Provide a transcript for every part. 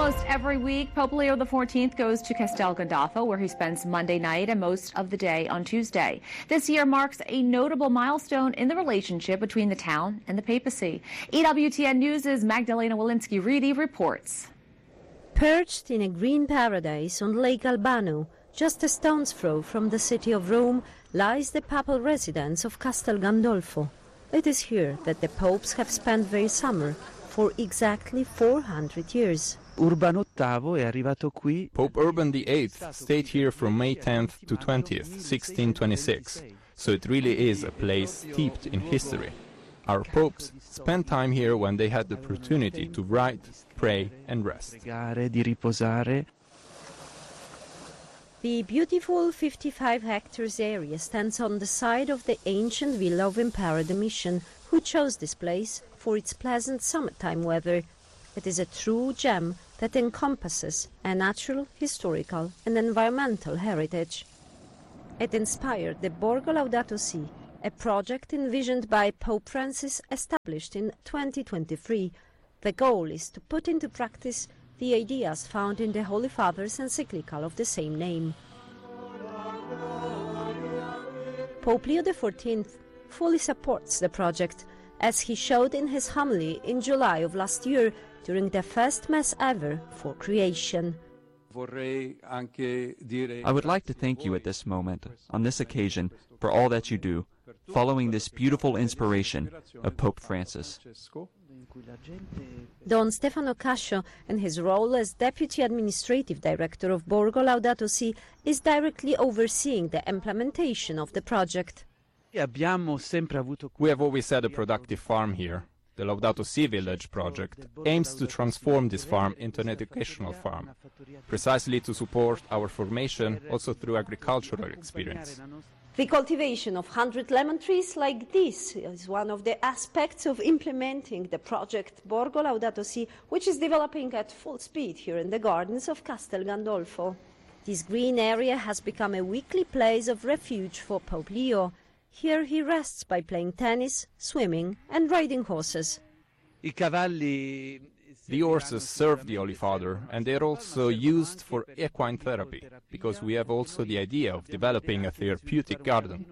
Almost every week, Pope Leo XIV goes to Castel Gandolfo, where he spends Monday night and most of the day on Tuesday. This year marks a notable milestone in the relationship between the town and the papacy. EWTN News' Magdalena Walensky-Reedy reports. Perched in a green paradise on Lake Albano, just a stone's throw from the city of Rome, lies the papal residence of Castel Gandolfo. It is here that the popes have spent their summer for exactly 400 years. Pope Urban VIII stayed here from May 10th to 20th, 1626, so it really is a place steeped in history. Our popes spent time here when they had the opportunity to write, pray and rest. The beautiful 55 hectares area stands on the side of the ancient villa of Emperor Domitian, who chose this place for its pleasant summertime weather. It is a true gem that encompasses a natural, historical and environmental heritage. It inspired the Borgo Laudato Si, a project envisioned by Pope Francis, established in 2023. The goal is to put into practice the ideas found in the Holy Father's encyclical of the same name. Pope Leo XIV fully supports the project, as he showed in his homily in July of last year during the first Mass ever for creation. I would like to thank you at this moment, on this occasion, for all that you do, following this beautiful inspiration of Pope Francis. Don Stefano Cascio, in his role as Deputy Administrative Director of Borgo Laudato Si, is directly overseeing the implementation of the project. We have always had a productive farm here. The Laudato Si Village project aims to transform this farm into an educational farm, precisely to support our formation also through agricultural experience. The cultivation of 100 lemon trees like this is one of the aspects of implementing the project Borgo Laudato Si, which is developing at full speed here in the gardens of Castel Gandolfo. This green area has become a weekly place of refuge for Pope Leo. Here he rests by playing tennis, swimming and riding horses. The horses serve the Holy Father, and they are also used for equine therapy, because we have also the idea of developing a therapeutic garden.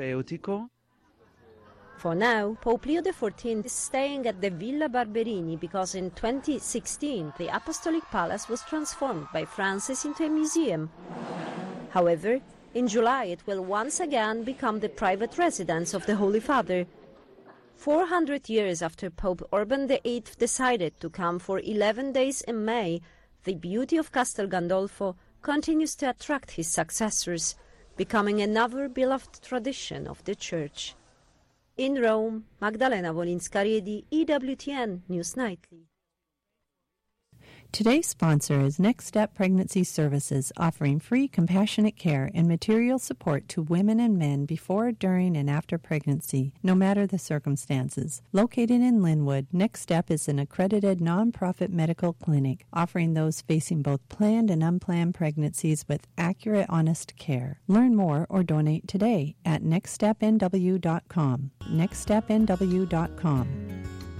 For now, Pope Leo XIV is staying at the Villa Barberini because in 2016 the Apostolic Palace was transformed by Francis into a museum. However, in July it will once again become the private residence of the Holy Father. 400 years after Pope Urban VIII decided to come for 11 days in May, the beauty of Castel Gandolfo continues to attract his successors, becoming another beloved tradition of the Church. In Rome, Magdalena Wolinska-Reedy, EWTN News Nightly. Today's sponsor is Next Step Pregnancy Services, offering free compassionate care and material support to women and men before, during, and after pregnancy, no matter the circumstances. Located in Linwood, Next Step is an accredited nonprofit medical clinic, offering those facing both planned and unplanned pregnancies with accurate, honest care. Learn more or donate today at nextstepnw.com. nextstepnw.com.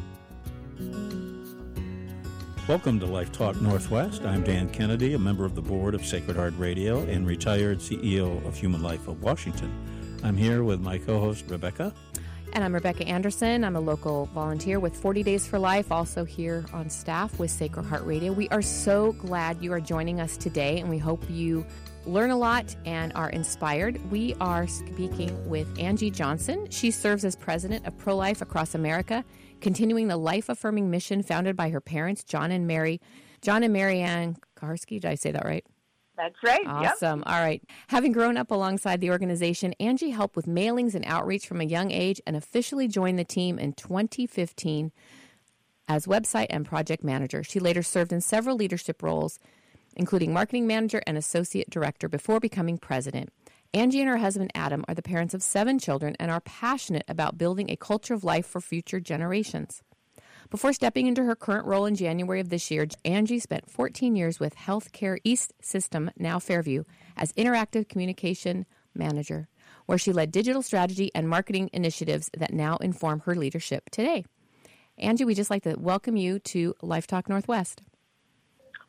Welcome to Life Talk Northwest. I'm Dan Kennedy, a member of the board of Sacred Heart Radio and retired CEO of Human Life of Washington. I'm here with my co-host, Rebecca. And I'm Rebecca Anderson. I'm a local volunteer with 40 Days for Life, also here on staff with Sacred Heart Radio. We are so glad you are joining us today, and we hope you learn a lot and are inspired. We are speaking with Angie Johnson. She serves as president of Pro-Life Across America, continuing the life-affirming mission founded by her parents, John and Mary Ann Karski. Did I say that right? That's right. Awesome. Yep. All right. Having grown up alongside the organization, Angie helped with mailings and outreach from a young age and officially joined the team in 2015 as website and project manager. She later served in several leadership roles, including marketing manager and associate director, before becoming president. Angie and her husband, Adam, are the parents of 7 children and are passionate about building a culture of life for future generations. Before stepping into her current role in January of this year, Angie spent 14 years with Healthcare East System, now Fairview, as interactive communication manager, where she led digital strategy and marketing initiatives that now inform her leadership today. Angie, we'd just like to welcome you to Life Talk Northwest.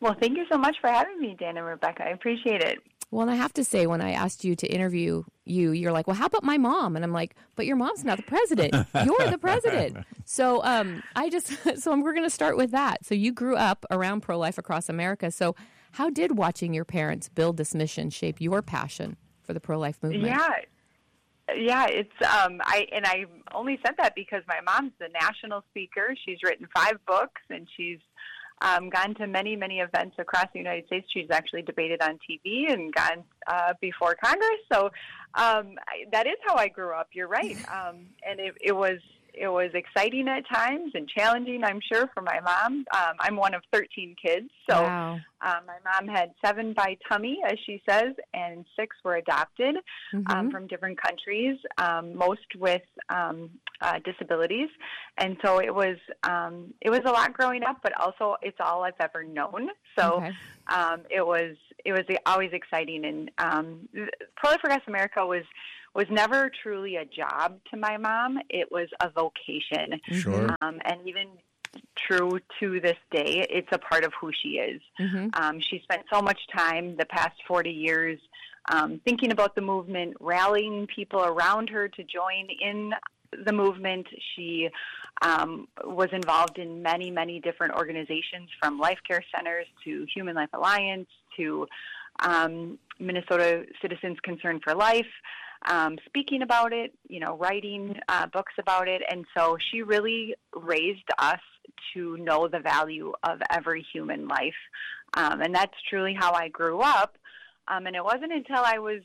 Well, thank you so much for having me, Dan and Rebecca. I appreciate it. Well, and I have to say, when I asked you to interview you, you're like, well, how about my mom? And I'm like, but your mom's not the president. You're the president. So we're going to start with that. So you grew up around pro-life across America. So how did watching your parents build this mission shape your passion for the pro-life movement? Yeah, it's I only said that because my mom's the national speaker. She's written 5 books, and she's gone to many, many events across the United States. She's actually debated on TV and gone before Congress. So that is how I grew up. You're right. And it was exciting at times and challenging, I'm sure, for my mom. I'm one of 13 kids. So wow. My mom had 7 by tummy, as she says, and 6 were adopted from different countries, most with disabilities. And so it was a lot growing up, but also it's all I've ever known. So it was always exciting. And Pro-Life Across America was never truly a job to my mom. It was a vocation. Sure. And even true to this day, it's a part of who she is. She spent so much time the past 40 years thinking about the movement, rallying people around her to join in the movement. She was involved in many, many different organizations, from Life Care Centers to Human Life Alliance to Minnesota Citizens Concern for Life. Speaking about it, writing books about it. And so she really raised us to know the value of every human life. And that's truly how I grew up. And it wasn't until I was,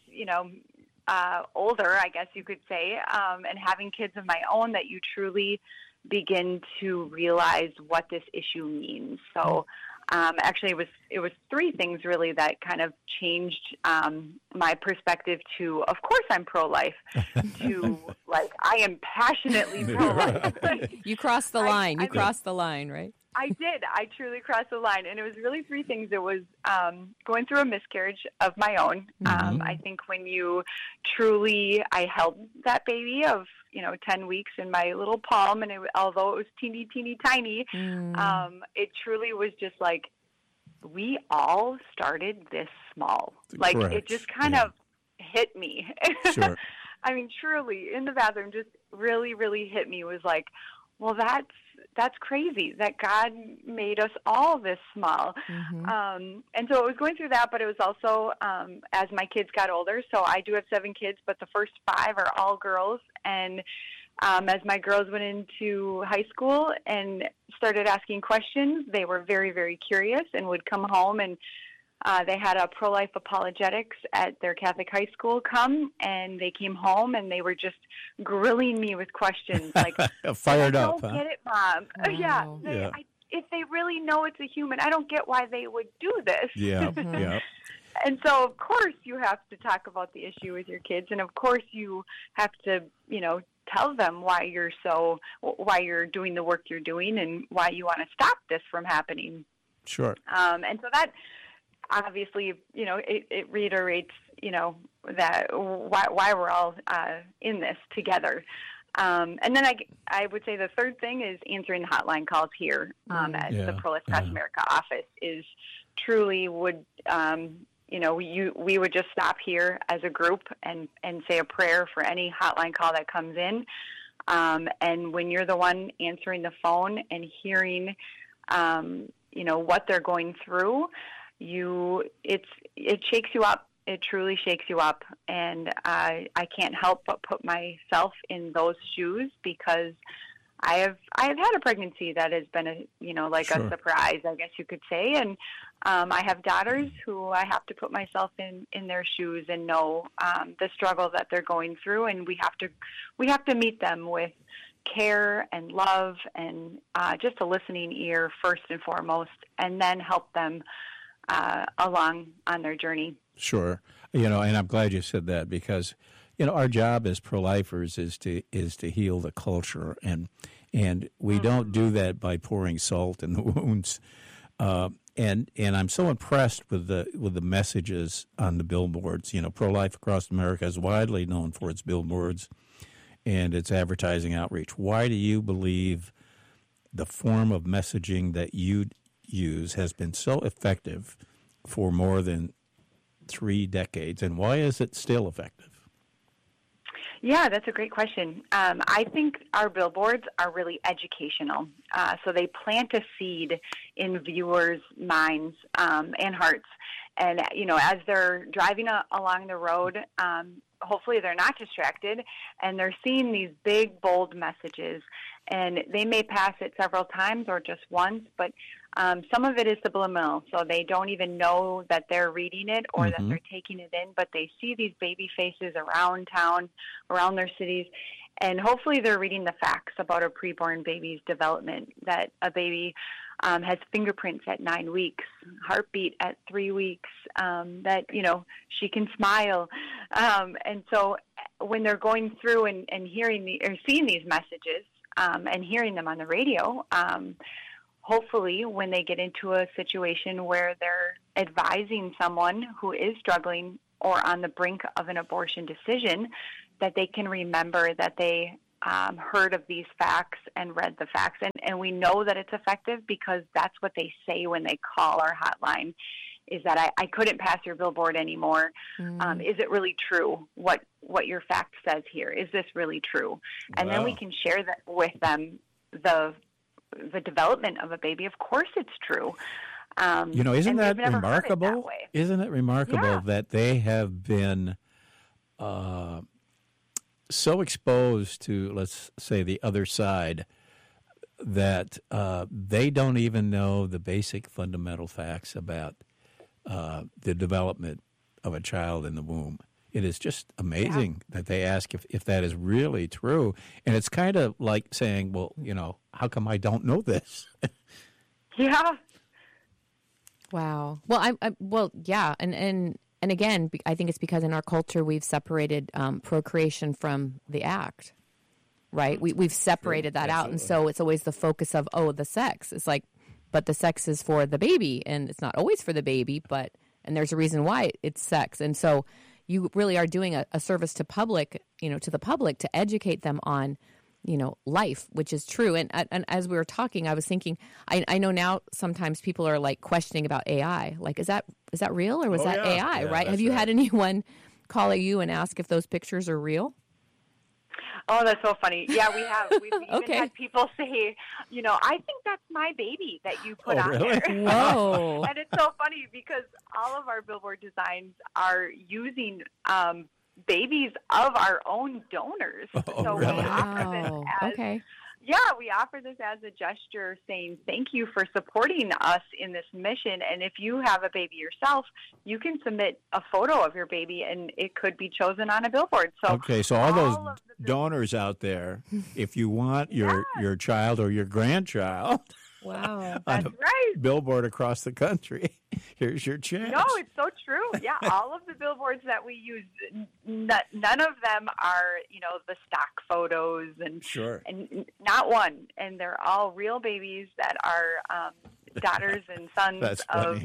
older, I guess you could say, and having kids of my own that you truly begin to realize what this issue means. So actually, it was 3 things really that kind of changed my perspective to, of course, I'm pro-life, to like I am passionately pro-life. You crossed the line. You crossed the line, right? I did. I truly crossed the line, and it was really 3 things. It was going through a miscarriage of my own. I think when you truly, I held that baby of 10 weeks in my little palm, and although it was teeny, teeny, tiny, it truly was just like, we all started this small. Like, correct. It just kind of hit me. Sure. I mean, truly, in the bathroom, just really, really hit me. Was like, well, that's crazy that God made us all this small. And so it was going through that, but it was also as my kids got older. So I do have 7 kids, but the first 5 are all girls. And as my girls went into high school and started asking questions, they were very, very curious and would come home, and they had a pro-life apologetics at their Catholic high school come, and they came home and they were just grilling me with questions like, fired up. I don't get it, Mom. Wow. If they really know it's a human, I don't get why they would do this. Yeah. And so, of course, you have to talk about the issue with your kids, and of course, you have to, tell them why you're doing the work you're doing and why you want to stop this from happening. Sure. And so that obviously, it reiterates, that why we're all in this together. And then I would say the third thing is answering the hotline calls here at the Pro-Life Across America office is truly would, we would just stop here as a group and say a prayer for any hotline call that comes in. And when you're the one answering the phone and hearing, what they're going through, it shakes you up. It truly shakes you up. And I can't help but put myself in those shoes because I have had a pregnancy that has been a surprise, I guess you could say. And I have daughters who I have to put myself in their shoes and know the struggle that they're going through. And we have to meet them with care and love and just a listening ear first and foremost, and then help them along on their journey. Sure. And I'm glad you said that because, our job as pro-lifers is to heal the culture, and we don't do that by pouring salt in the wounds. And I'm so impressed with the messages on the billboards. Pro-Life Across America is widely known for its billboards and its advertising outreach. Why do you believe the form of messaging that you use has been so effective for more than 3 decades, and why is it still effective? Yeah, that's a great question. I think our billboards are really educational. So they plant a seed in viewers' minds and hearts. And, as they're driving along the road, hopefully they're not distracted, and they're seeing these big, bold messages. And they may pass it several times or just once, but some of it is subliminal, so they don't even know that they're reading it or that they're taking it in, but they see these baby faces around town, around their cities, and hopefully they're reading the facts about a preborn baby's development, that a baby has fingerprints at 9 weeks, heartbeat at 3 weeks, that, she can smile. And so when they're going through and hearing or seeing these messages and hearing them on the radio, hopefully when they get into a situation where they're advising someone who is struggling or on the brink of an abortion decision, that they can remember that they heard of these facts and read the facts. And we know that it's effective because that's what they say when they call our hotline, is that I couldn't pass your billboard anymore. Is it really true what your fact says here? Is this really true? And then we can share that with them, the development of a baby. Of course it's true. Isn't that remarkable? Isn't it remarkable that they have been so exposed to, let's say, the other side, that they don't even know the basic fundamental facts about the development of a child in the womb. It is just amazing that they ask if that is really true. And it's kind of like saying, well, how come I don't know this? Yeah. Wow. Well, yeah. And again, I think it's because in our culture we've separated procreation from the act, right? We've separated that out. And so it's always the focus of, the sex. It's like, but the sex is for the baby, and it's not always for the baby, and there's a reason why it's sex. And so you really are doing a service to the public to educate them on, life, which is true. And as we were talking, I was thinking, I know now sometimes people are like questioning about AI. Like, is that real or was that AI, right? Have you had anyone call you and ask if those pictures are real? Oh, that's so funny. Yeah, we have. We've even had people say, I think that's my baby that you put on really? there. Whoa. And it's so funny because all of our billboard designs are using babies of our own donors. So really? we offer this as, we offer this as a gesture saying thank you for supporting us in this mission. And if you have a baby yourself, you can submit a photo of your baby and it could be chosen on a billboard. So all those donors out there, if you want your child or your grandchild wow, that's right, billboard across the country, here's your chance. No, it's so true. Yeah, all of the billboards that we use, none of them are, the stock photos and not one. And they're all real babies that are daughters and sons of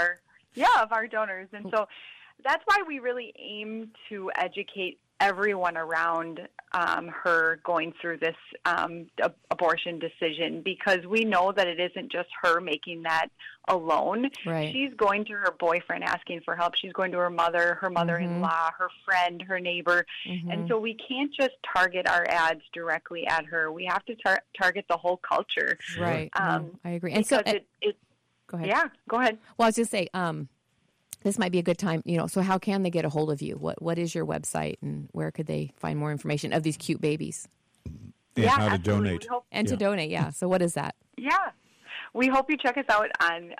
our donors. And so that's why we really aim to educate everyone around her going through this abortion decision, because we know that it isn't just her making that alone. Right. She's going to her boyfriend asking for help. She's going to her mother-in-law, her friend, her neighbor. And so we can't just target our ads directly at her. We have to target the whole culture. Right. I agree. And so go ahead. Yeah, go ahead. Well, I was just say, this might be a good time, so how can they get a hold of you? What is your website, and where could they find more information of these cute babies? And how to donate. To donate, So what is that? Yeah. We hope you check us out on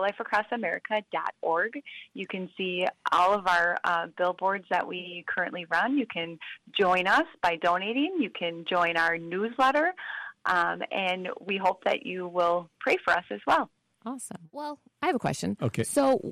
prolifeacrossamerica.org. You can see all of our billboards that we currently run. You can join us by donating. You can join our newsletter, and we hope that you will pray for us as well. Awesome. Well, I have a question. Okay. So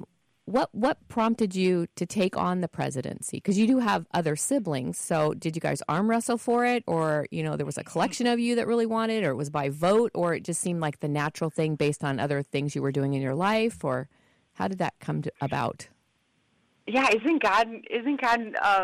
what prompted you to take on the presidency? Because you do have other siblings. So did you guys arm wrestle for it? Or, there was a collection of you that really wanted, or it was by vote, or it just seemed like the natural thing based on other things you were doing in your life? Or how did that come about? Yeah, isn't God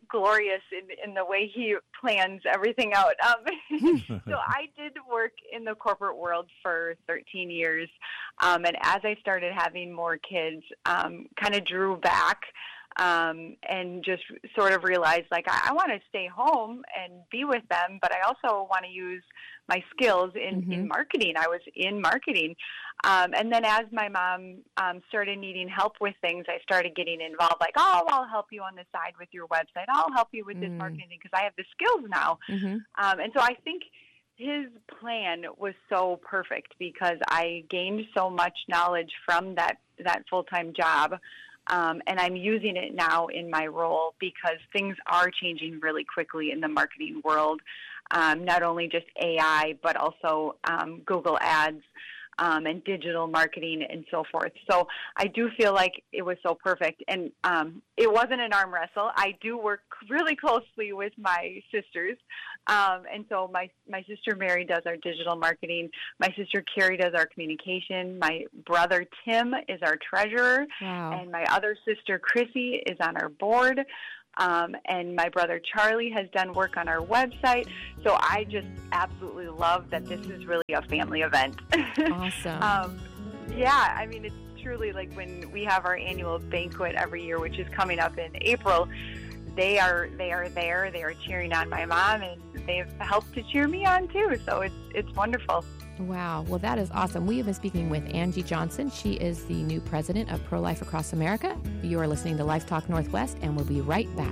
glorious in the way he plans everything out. So I did work in the corporate world for 13 years, and as I started having more kids, kind of drew back. And just sort of realized, like, I want to stay home and be with them, but I also want to use my skills in marketing. I was in marketing. And then as my mom started needing help with things, I started getting involved, like, oh, I'll help you on the side with your website. I'll help you with this marketing because I have the skills now. And so I think his plan was so perfect because I gained so much knowledge from that full-time job. And I'm using it now in my role because things are changing really quickly in the marketing world, not only just AI, but also Google Ads and digital marketing and so forth. So I do feel like it was so perfect. And it wasn't an arm wrestle. I do work really closely with my sisters. And so my sister Mary does our digital marketing. My sister Carrie does our communication. My brother Tim is our treasurer. Wow. And my other sister Chrissy is on our board. And my brother Charlie has done work on our website. So I just absolutely love that this is really a family event. Awesome. Yeah, I mean, it's truly like when we have our annual banquet every year, which is coming up in April. They are there. They are cheering on my mom, and they've helped to cheer me on too. So it's wonderful. Wow. Well, that is awesome. We have been speaking with Angie Johnson. She is the new president of Pro-Life Across America. You are listening to Life Talk Northwest, and we'll be right back.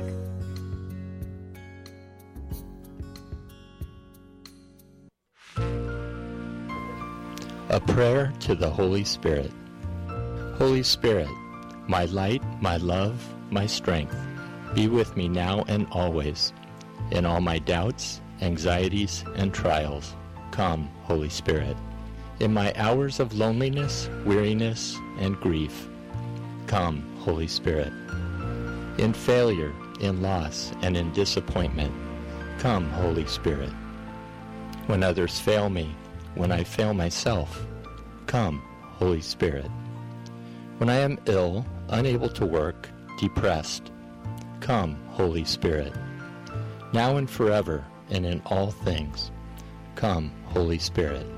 A prayer to the Holy Spirit. Holy Spirit, my light, my love, my strength, be with me now and always, in all my doubts, anxieties, and trials. Come, Holy Spirit. In my hours of loneliness, weariness, and grief. Come, Holy Spirit. In failure, in loss, and in disappointment. Come, Holy Spirit. When others fail me, when I fail myself. Come, Holy Spirit. When I am ill, unable to work, depressed. Come, Holy Spirit. Now and forever, and in all things. Come, Holy Spirit.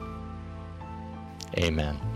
Amen.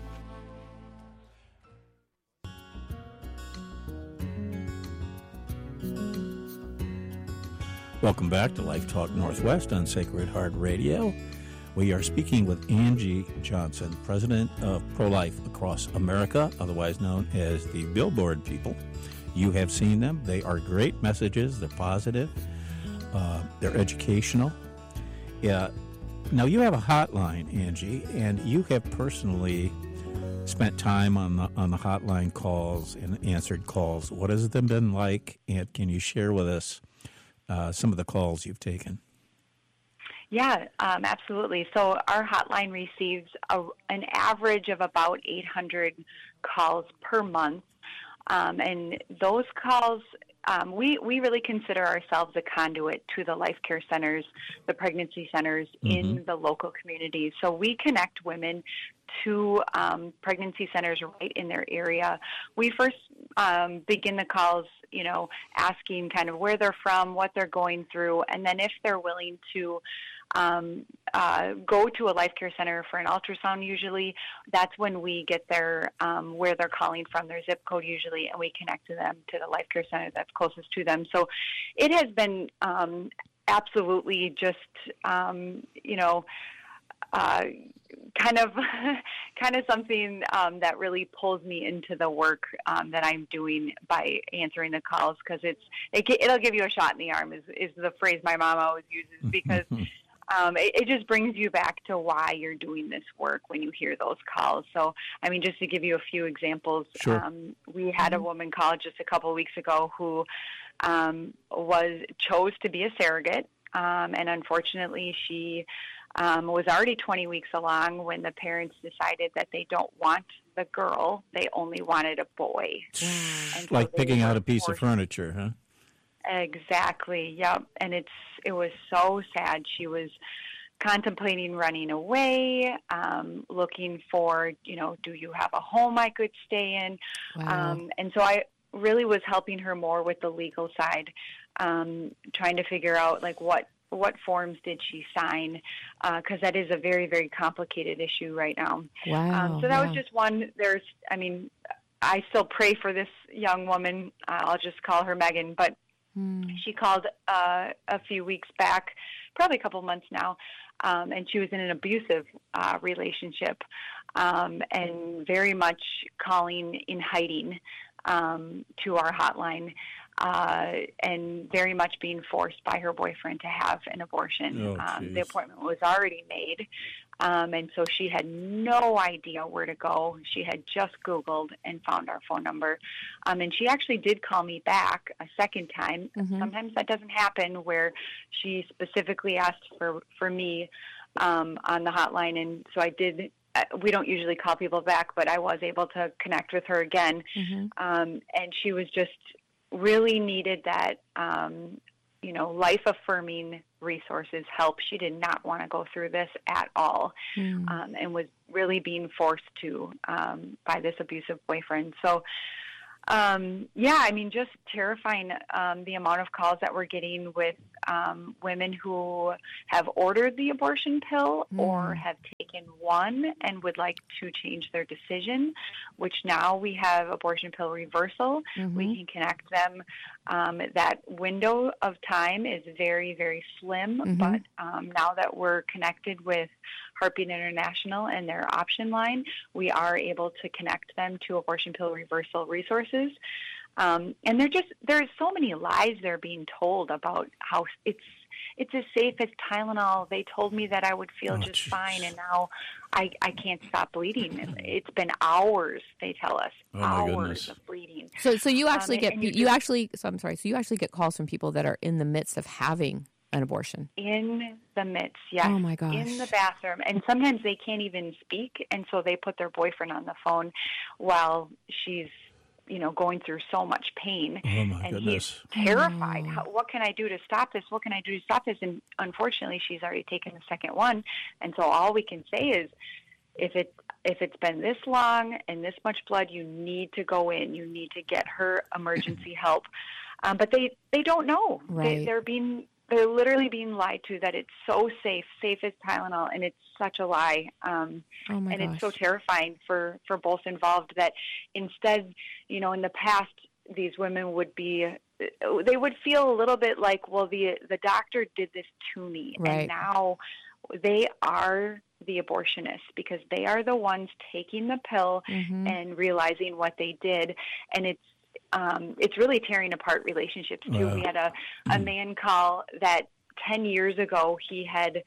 Welcome back to Life Talk Northwest on Sacred Heart Radio. We are speaking with Angie Johnson, president of Pro-Life Across America, otherwise known as the Billboard people. You have seen them. They are great messages. They're positive. They're educational. Yeah. Now, you have a hotline, Angie, and you have personally spent time on the hotline calls and answered calls. What has it been like, and can you share with us some of the calls you've taken? Yeah, absolutely. So our hotline receives an average of about 800 calls per month. And those calls, we really consider ourselves a conduit to the life care centers, the pregnancy centers in the local communities. So we connect women to pregnancy centers right in their area. We first begin the calls, asking kind of where they're from, what they're going through, and then if they're willing to go to a life care center for an ultrasound, usually that's when we get their where they're calling from, their zip code usually, and we connect to them to the life care center that's closest to them. So it has been absolutely just kind of something that really pulls me into the work that I'm doing by answering the calls, because it'll give you a shot in the arm is the phrase my mom always uses, because it just brings you back to why you're doing this work when you hear those calls. So, I mean, just to give you a few examples, sure. We had a woman call just a couple of weeks ago who chose to be a surrogate, and unfortunately she was already 20 weeks along when the parents decided that they don't want the girl, they only wanted a boy. And so like picking out a piece of furniture, huh? Exactly, yep. And it was so sad. She was contemplating running away, looking for, do you have a home I could stay in? Wow. And so I really was helping her more with the legal side. trying to figure out like what forms did she sign, because that is a very, very complicated issue right now. Wow. So that was just one. I still pray for this young woman. I'll just call her Megan, but she called a few weeks back, probably a couple months now, and she was in an abusive relationship, and very much calling in hiding to our hotline, and very much being forced by her boyfriend to have an abortion. The appointment was already made, and so she had no idea where to go. She had just Googled and found our phone number, and she actually did call me back a second time. Sometimes that doesn't happen, where she specifically asked for me on the hotline, and so I did. We don't usually call people back, but I was able to connect with her again, and she was just really needed that, life-affirming resources help. She did not want to go through this at all, and was really being forced to by this abusive boyfriend. So, just terrifying, the amount of calls that we're getting with women who have ordered the abortion pill or have taken one and would like to change their decision, which now we have abortion pill reversal. We can connect them. That window of time is very, very slim, but now that we're connected with Heartbeat International and their option line, we are able to connect them to abortion pill reversal resources. And there's so many lies they're being told about how it's as safe as Tylenol. They told me that I would feel just fine, and now I can't stop bleeding. It's been hours, they tell us, hours of bleeding. So you actually get So you actually get calls from people that are in the midst of having an abortion. In the midst, yes. Oh my gosh. In the bathroom. And sometimes they can't even speak, and so they put their boyfriend on the phone while she's going through so much pain. Oh my goodness. He's terrified. What can I do to stop this? What can I do to stop this? And unfortunately, she's already taken the second one. And so all we can say is, if it's been this long and this much blood, you need to go in. You need to get her emergency help. But they don't know. Right. They're literally being lied to that it's so safe as Tylenol, and it's such a lie. And it's so terrifying for both involved that instead, in the past, these women would feel a little bit like, well, the doctor did this to me. Right. And now they are the abortionists, because they are the ones taking the pill and realizing what they did. And it's really tearing apart relationships too. Wow. We had a man call that 10 years ago he had,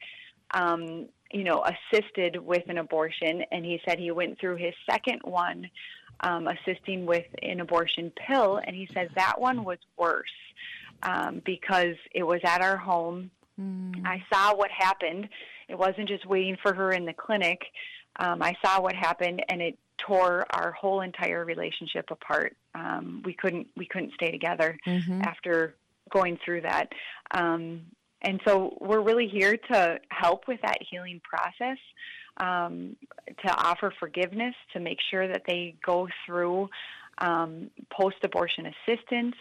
assisted with an abortion, and he said he went through his second one, assisting with an abortion pill, and he said that one was worse because it was at our home. I saw what happened. It wasn't just waiting for her in the clinic. I saw what happened, and it tore our whole entire relationship apart. We couldn't stay together after going through that. And so we're really here to help with that healing process, to offer forgiveness, to make sure that they go through post-abortion assistance,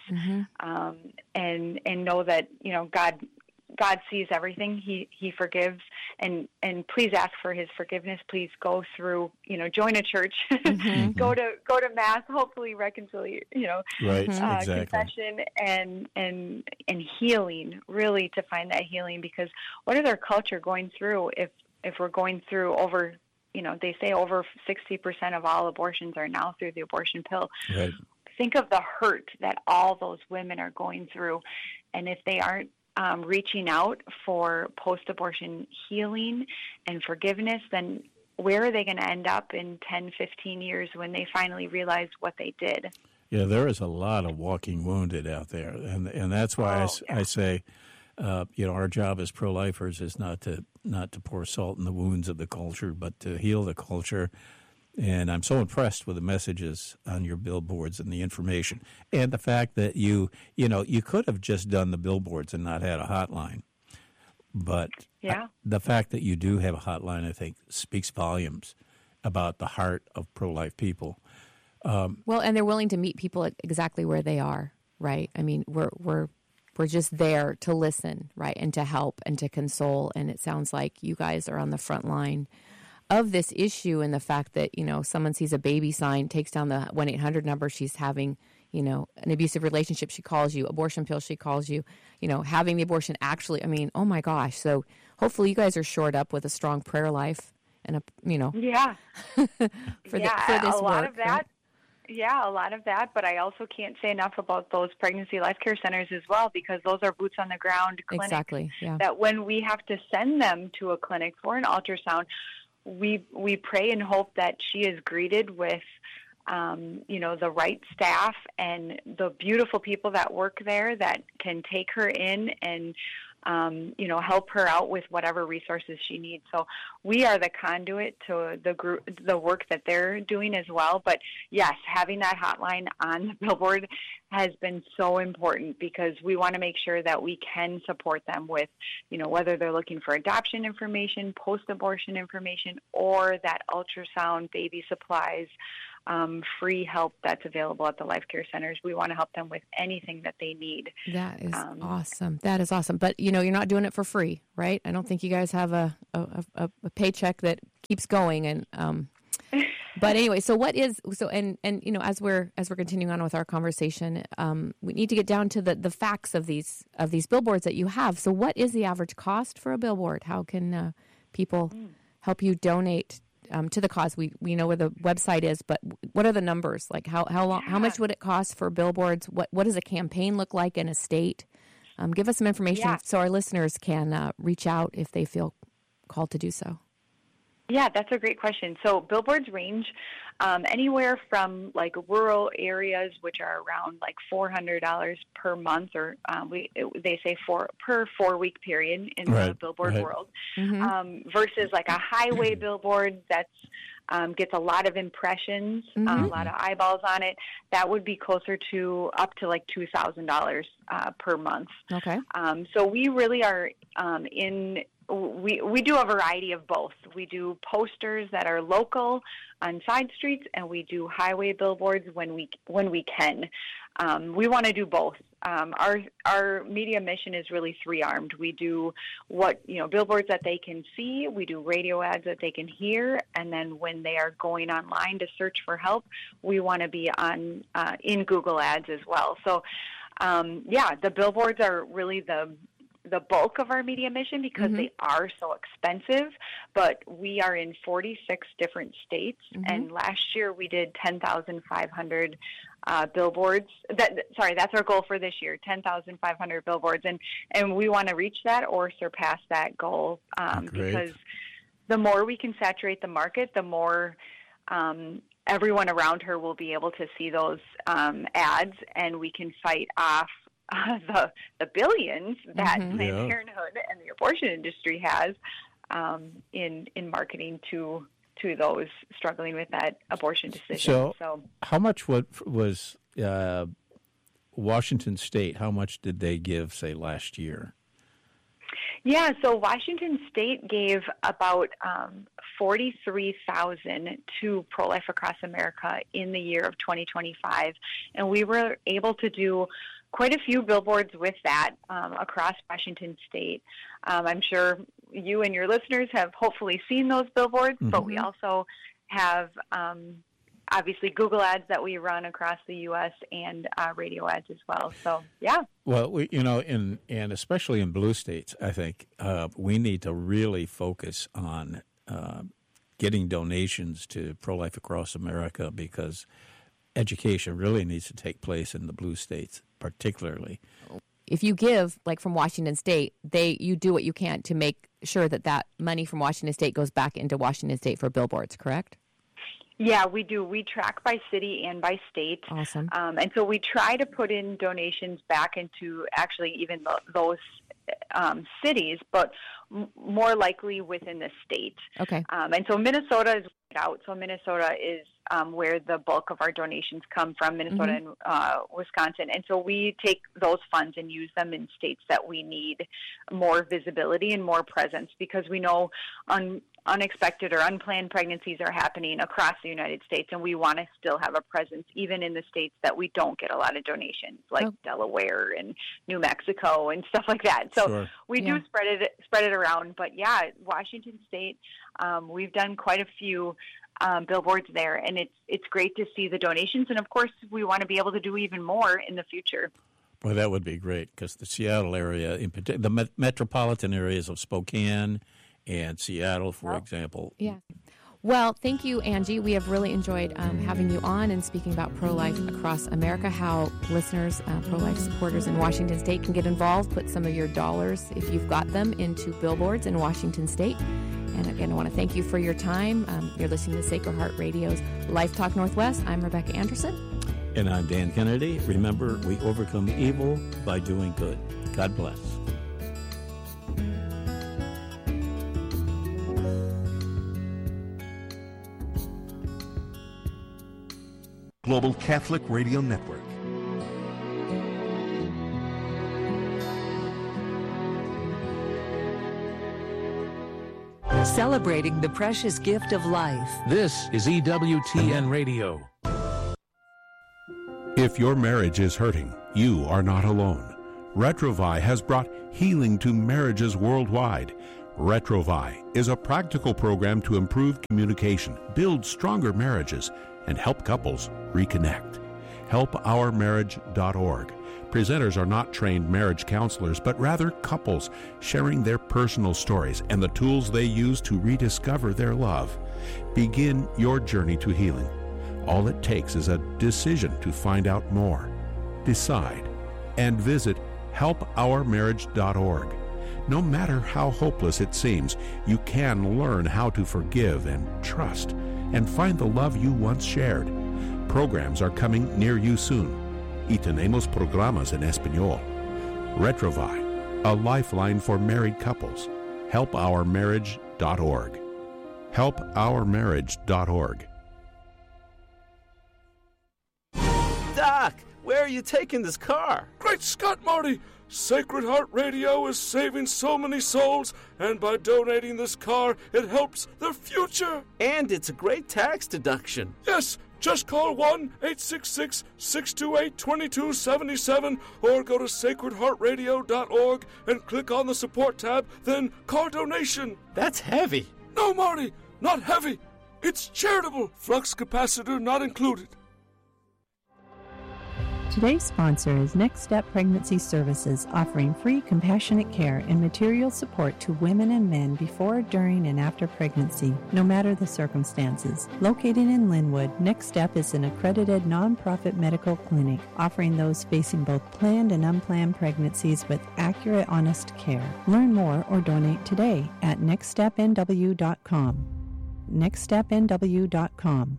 and know that, God sees everything. He forgives, and please ask for His forgiveness. Please go through, join a church, go to Mass, hopefully reconciliation, right, exactly. Confession and healing. Really, to find that healing, because what is our culture going through? If we're going through over, they say over 60% of all abortions are now through the abortion pill. Right. Think of the hurt that all those women are going through, and if they aren't reaching out for post-abortion healing and forgiveness, then where are they going to end up in 10, 15 years when they finally realize what they did? Yeah, there is a lot of walking wounded out there, and that's why I say, our job as pro-lifers is not to pour salt in the wounds of the culture, but to heal the culture. And I'm so impressed with the messages on your billboards and the information, and the fact that you could have just done the billboards and not had a hotline. But the fact that you do have a hotline, I think, speaks volumes about the heart of pro-life people. Well, and they're willing to meet people exactly where they are, right? I mean, we're we're just there to listen, right, and to help and to console. And it sounds like you guys are on the front line of this issue, and the fact that, someone sees a baby sign, takes down the 1-800 number, she's having, an abusive relationship, she calls you, abortion pill, she calls you, having the abortion actually, oh my gosh. So hopefully you guys are shored up with a strong prayer life and Yeah. for this a lot work, of that. right? Yeah, a lot of that, but I also can't say enough about those pregnancy life care centers as well, because those are boots on the ground clinics. Exactly, yeah. That when we have to send them to a clinic for an ultrasound, we pray and hope that she is greeted with, the right staff and the beautiful people that work there that can take her in and, help her out with whatever resources she needs. So we are the conduit to the work that they're doing as well. But yes, having that hotline on the billboard has been so important, because we want to make sure that we can support them with, whether they're looking for adoption information, post-abortion information, or that ultrasound, baby supplies, free help that's available at the life care centers. We want to help them with anything that they need. That is awesome. That is awesome. But, you're not doing it for free, right? I don't think you guys have a paycheck that keeps going. And but anyway, as we're continuing on with our conversation, we need to get down to the facts of these billboards that you have. So what is the average cost for a billboard? How can people help you donate to the cause? We know where the website is, but what are the numbers? Like how much would it cost for billboards? What does a campaign look like in a state? Give us some information so our listeners can reach out if they feel called to do so. Yeah, that's a great question. So billboards range anywhere from like rural areas, which are around like $400 per month, or they say per 4-week period in the billboard world, versus like a highway billboard that's gets a lot of impressions, a lot of eyeballs on it. That would be closer to up to like $2,000 per month. Okay. So we really are we do a variety of both. We do posters that are local on side streets, and we do highway billboards when we can. We want to do both. Our media mission is really three-armed. We do billboards that they can see. We do radio ads that they can hear, and then when they are going online to search for help, we want to be on in Google Ads as well. So, the billboards are really the bulk of our media mission, because they are so expensive, but we are in 46 different states, and last year we did 10,500 billboards. That's our goal for this year, 10,500 billboards, and we want to reach that or surpass that goal, because the more we can saturate the market, the more everyone around her will be able to see those ads, and we can fight off the billions that Planned Parenthood and the abortion industry has in marketing to those struggling with that abortion decision. So how much was Washington State? How much did they give, say, last year? Yeah, so Washington State gave about $43,000 to Pro-Life Across America in the year of 2025, and we were able to do quite a few billboards with that across Washington State. I'm sure you and your listeners have hopefully seen those billboards, but we also have obviously Google ads that we run across the U.S. and radio ads as well. So, yeah. Well, and especially in blue states, I think we need to really focus on getting donations to Pro-Life Across America, because education really needs to take place in the blue states, particularly. If you give, like from Washington State, you do what you can to make sure that money from Washington State goes back into Washington State for billboards, correct? Yeah, we do. We track by city and by state. Awesome. And so we try to put in donations back into actually even those cities, but more likely within the state. Okay. And so Minnesota is out. So Minnesota is where the bulk of our donations come from, Minnesota and Wisconsin. And so we take those funds and use them in states that we need more visibility and more presence, because we know unexpected or unplanned pregnancies are happening across the United States, and we want to still have a presence even in the states that we don't get a lot of donations, like Delaware and New Mexico and stuff like that. So we do spread it around. But yeah, Washington State, we've done quite a few billboards there, and it's great to see the donations. And of course, we want to be able to do even more in the future. Well, that would be great, because the Seattle area, in particular, the metropolitan areas of Spokane and Seattle, for example. Yeah. Well, thank you, Angie. We have really enjoyed having you on and speaking about pro-life across America, how listeners, pro-life supporters in Washington State can get involved, put some of your dollars, if you've got them, into billboards in Washington State. And again, I want to thank you for your time. You're listening to Sacred Heart Radio's Life Talk Northwest. I'm Rebecca Anderson. And I'm Dan Kennedy. Remember, we overcome evil by doing good. God bless. Global Catholic Radio Network. Celebrating the precious gift of life. This is EWTN Radio. If your marriage is hurting, you are not alone. Retrovi has brought healing to marriages worldwide. Retrovi is a practical program to improve communication, build stronger marriages, and help couples reconnect. HelpOurMarriage.org. Presenters are not trained marriage counselors, but rather couples sharing their personal stories and the tools they use to rediscover their love. Begin your journey to healing. All it takes is a decision to find out more. Decide and visit HelpOurMarriage.org. No matter how hopeless it seems, you can learn how to forgive and trust and find the love you once shared. Programs are coming near you soon. Y tenemos programas en español. Retrovi, a lifeline for married couples. HelpOurMarriage.org. HelpOurMarriage.org. Doc, where are you taking this car? Great Scott, Marty! Sacred Heart Radio is saving so many souls, and by donating this car, it helps their future. And it's a great tax deduction. Yes, just call 1-866-628-2277 or go to sacredheartradio.org and click on the support tab, then car donation. That's heavy. No, Marty, not heavy. It's charitable. Flux capacitor not included. Today's sponsor is Next Step Pregnancy Services, offering free compassionate care and material support to women and men before, during, and after pregnancy, no matter the circumstances. Located in Linwood, Next Step is an accredited nonprofit medical clinic offering those facing both planned and unplanned pregnancies with accurate, honest care. Learn more or donate today at nextstepnw.com. nextstepnw.com.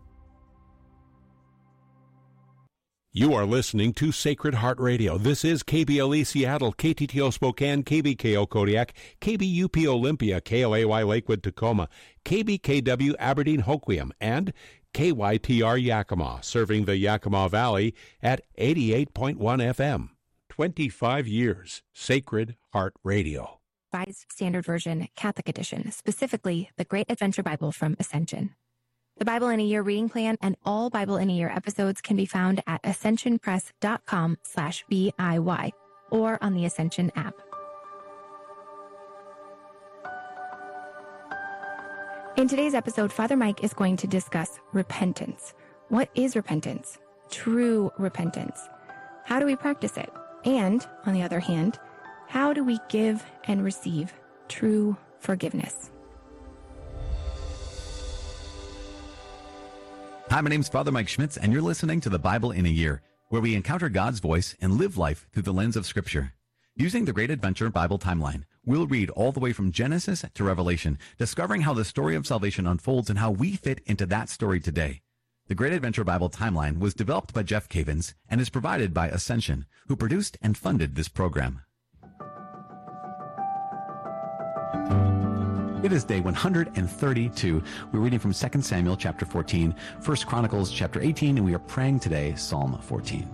You are listening to Sacred Heart Radio. This is KBLE Seattle, KTTO Spokane, KBKO Kodiak, KBUP Olympia, KLAY Lakewood Tacoma, KBKW Aberdeen Hoquiam, and KYTR Yakima, serving the Yakima Valley at 88.1 FM. 25 years, Sacred Heart Radio. Revised Standard Version, Catholic Edition, specifically the Great Adventure Bible from Ascension. The Bible in a Year reading plan and all Bible in a Year episodes can be found at ascensionpress.com/BIY or on the Ascension app. In today's episode, Father Mike is going to discuss repentance. What is repentance? True repentance. How do we practice it? And, on the other hand, how do we give and receive true forgiveness? Hi, my name's Father Mike Schmitz, and you're listening to the Bible in a Year, where we encounter God's voice and live life through the lens of Scripture. Using the Great Adventure Bible timeline, we'll read all the way from Genesis to Revelation, discovering how the story of salvation unfolds and how we fit into that story today. The Great Adventure Bible timeline was developed by Jeff Cavins and is provided by Ascension, who produced and funded this program. It is day 132. We're reading from 2 Samuel chapter 14, 1 Chronicles chapter 18, and we are praying today Psalm 14.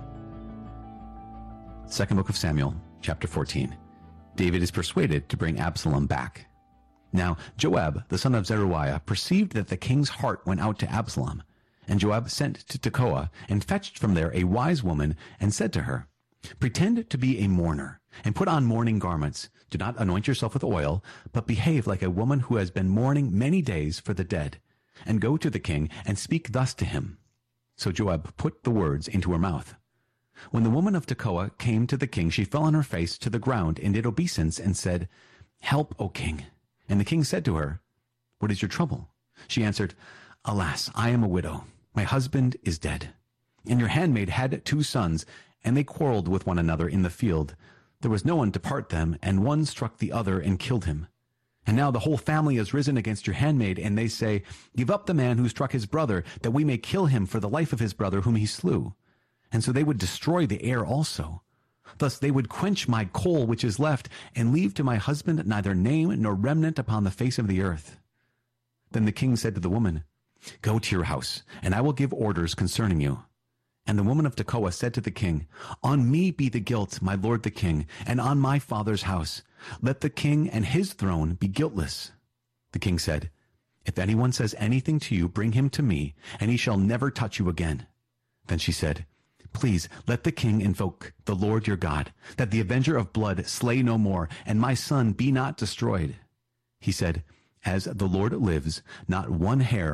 Second book of Samuel, chapter 14. David is persuaded to bring Absalom back. Now Joab, the son of Zeruiah, perceived that the king's heart went out to Absalom. And Joab sent to Tekoa, and fetched from there a wise woman, and said to her, Pretend to be a mourner, and put on mourning garments. Do not anoint yourself with oil, but behave like a woman who has been mourning many days for the dead. And go to the king, and speak thus to him. So Joab put the words into her mouth. When the woman of Tekoa came to the king, she fell on her face to the ground, and did obeisance, and said, Help, O king. And the king said to her, What is your trouble? She answered, Alas, I am a widow. My husband is dead. And your handmaid had 2 sons, and they quarreled with one another in the field. There was no one to part them, and one struck the other and killed him. And now the whole family has risen against your handmaid, and they say, Give up the man who struck his brother, that we may kill him for the life of his brother whom he slew. And so they would destroy the heir also. Thus they would quench my coal which is left, and leave to my husband neither name nor remnant upon the face of the earth. Then the king said to the woman, Go to your house, and I will give orders concerning you. And the woman of Tekoa said to the king, On me be the guilt, my lord the king, and on my father's house. Let the king and his throne be guiltless. The king said, If anyone says anything to you, bring him to me, and he shall never touch you again. Then she said, Please let the king invoke the Lord your God, that the avenger of blood slay no more, and my son be not destroyed. He said, As the Lord lives, not one hair